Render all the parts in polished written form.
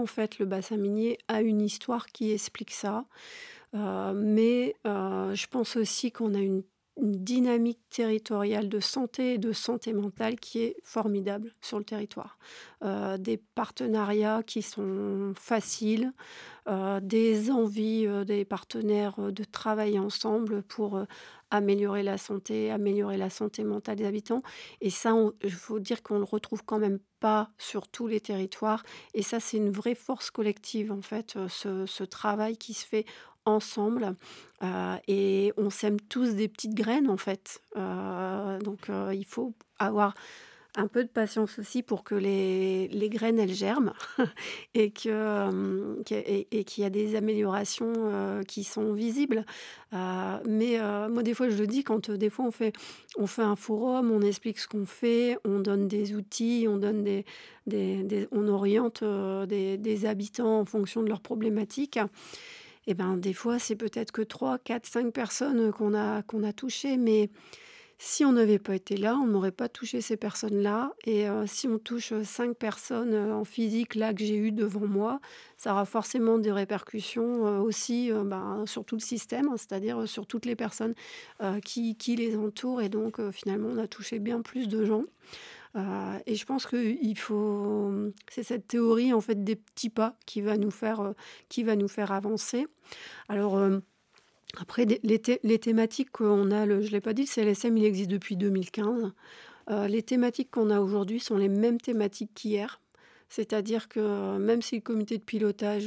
en fait, le bassin minier a une histoire qui explique ça. Mais je pense aussi qu'on a une dynamique territoriale de santé et de santé mentale qui est formidable sur le territoire. Des partenariats qui sont faciles, des envies, des partenaires, de travailler ensemble pour, améliorer la santé mentale des habitants et ça, il faut dire qu'on le retrouve quand même pas sur tous les territoires et ça, c'est une vraie force collective, en fait, ce travail qui se fait ensemble, et on sème tous des petites graines, en fait, donc il faut avoir un peu de patience aussi pour que les graines, elles germent et qu'il y a des améliorations, qui sont visibles. Mais moi, des fois, je le dis quand, des fois, on fait un forum, on explique ce qu'on fait, on donne des outils, on donne on oriente, des habitants en fonction de leurs problématiques et ben, des fois, c'est peut-être que 3, 4, 5 personnes qu'on a touchées, mais si on n'avait pas été là, on n'aurait pas touché ces personnes-là et si on touche, 5 personnes, en physique, là, que j'ai eues devant moi, ça aura forcément des répercussions, aussi, ben, sur tout le système, hein, c'est-à-dire, sur toutes les personnes, qui les entourent et donc finalement, on a touché bien plus de gens, et je pense qu'il faut, c'est cette théorie, en fait, des petits pas qui va nous faire avancer. Alors, après les thématiques qu'on a, je ne l'ai pas dit, le CLSM, il existe depuis 2015. Les thématiques qu'on a aujourd'hui sont les mêmes thématiques qu'hier. C'est-à-dire que même si le comité de pilotage,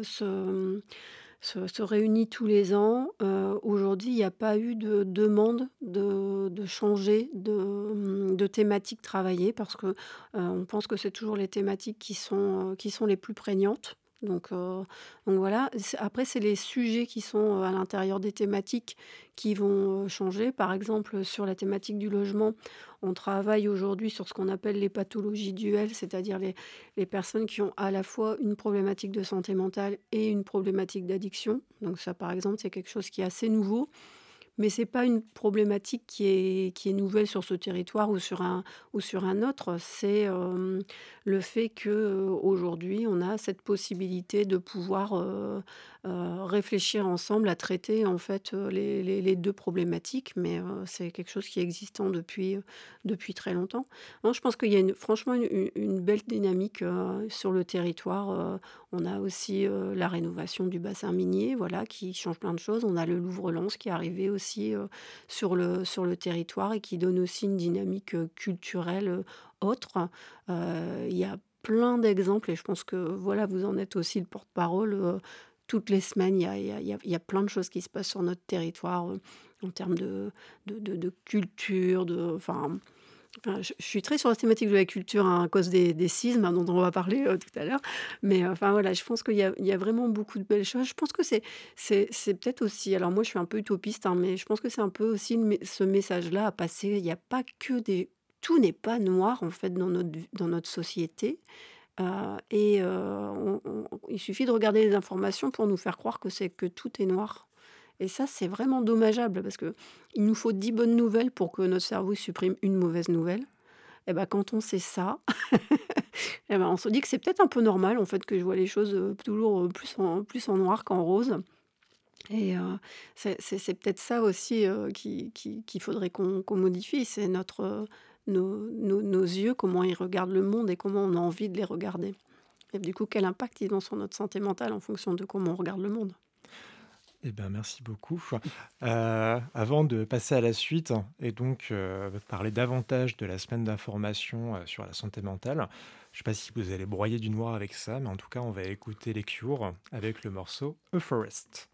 se réunit tous les ans, aujourd'hui, il n'y a pas eu de demande de changer de thématique travaillée parce que, on pense que c'est toujours les thématiques qui sont les plus prégnantes. Donc voilà, après c'est les sujets qui sont, à l'intérieur des thématiques qui vont, changer. Par exemple, sur la thématique du logement, on travaille aujourd'hui sur ce qu'on appelle les pathologies duelles, c'est-à-dire les personnes qui ont à la fois une problématique de santé mentale et une problématique d'addiction. Donc ça, par exemple, c'est quelque chose qui est assez nouveau. Mais c'est pas une problématique qui est nouvelle sur ce territoire ou sur un autre. C'est, le fait que, aujourd'hui, on a cette possibilité de pouvoir, réfléchir ensemble à traiter, en fait, les 2 problématiques. Mais, c'est quelque chose qui est existant depuis très longtemps. Non, je pense qu'il y a franchement une belle dynamique, sur le territoire. On a aussi, la rénovation du bassin minier, voilà, qui change plein de choses. On a le Louvre-Lens qui est arrivé aussi, sur le territoire et qui donne aussi une dynamique, culturelle, autre. Il y a plein d'exemples et je pense que, voilà, vous en êtes aussi le porte-parole, toutes les semaines, il y a plein de choses qui se passent sur notre territoire, en termes de culture, enfin, je suis très sur la thématique de la culture, hein, à cause des sismes, hein, dont on va parler, tout à l'heure. Mais, enfin voilà, je pense qu'il y a vraiment beaucoup de belles choses. Je pense que c'est peut-être aussi, alors moi je suis un peu utopiste, hein, mais je pense que c'est un peu aussi ce message-là à passer. Il y a pas que des Tout n'est pas noir en fait dans notre société, et il suffit de regarder les informations pour nous faire croire que tout est noir. Et ça, c'est vraiment dommageable parce que il nous faut 10 bonnes nouvelles pour que notre cerveau supprime une mauvaise nouvelle. Et ben, quand on sait ça, et ben, on se dit que c'est peut-être un peu normal, en fait, que je vois les choses, toujours, plus en noir qu'en rose. Et c'est peut-être ça aussi, qu'il faudrait qu'on modifie. C'est nos yeux, comment ils regardent le monde et comment on a envie de les regarder. Et du coup, quel impact ils ont sur notre santé mentale en fonction de comment on regarde le monde. Eh ben, merci beaucoup. Avant de passer à la suite et donc, parler davantage de la semaine d'information, sur la santé mentale, je ne sais pas si vous allez broyer du noir avec ça, mais en tout cas, on va écouter les Cure avec le morceau A Forest.